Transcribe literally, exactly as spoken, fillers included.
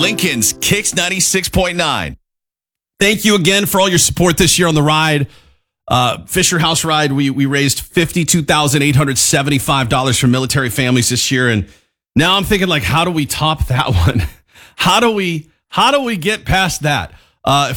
Lincoln's Kicks ninety-six point nine. Thank you again for all your support this year on the ride. Uh, Fisher House Ride, we we raised fifty-two thousand eight hundred seventy-five dollars for military families this year. And now I'm thinking, like, how do we top that one? How do we, how do we get past that? Uh,